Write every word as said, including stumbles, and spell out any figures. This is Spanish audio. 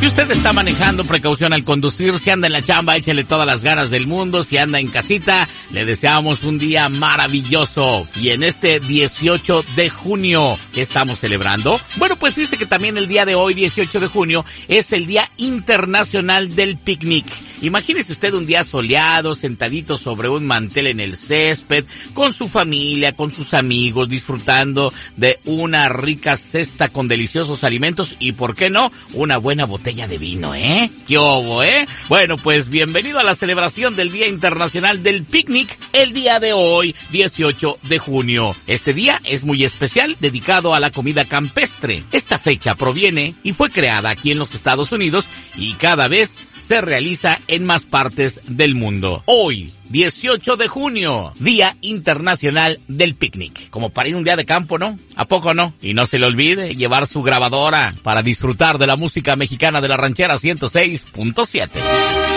Si usted está manejando, precaución al conducir. Si anda en la chamba, échele todas las ganas del mundo. Si anda en casita, le deseamos un día maravilloso. Y en este dieciocho de junio, ¿qué estamos celebrando? Bueno, pues dice que también el día de hoy, dieciocho de junio, es el Día Internacional del Picnic. Imagínese usted un día soleado, sentadito sobre un mantel en el césped, con su familia, con sus amigos, disfrutando de una rica cesta con deliciosos alimentos y, ¿por qué no?, una buena botella de vino, ¿eh? ¡Qué obo, eh! Bueno, pues bienvenido a la celebración del Día Internacional del Picnic, el día de hoy, dieciocho de junio. Este día es muy especial, dedicado a la comida campestre. Esta fecha proviene y fue creada aquí en los Estados Unidos y cada vez se realiza en más partes del mundo. Hoy, dieciocho de junio, Día Internacional del Picnic. Como para ir un día de campo, ¿no? ¿A poco no? Y no se le olvide llevar su grabadora para disfrutar de la música mexicana de la ranchera ciento seis punto siete.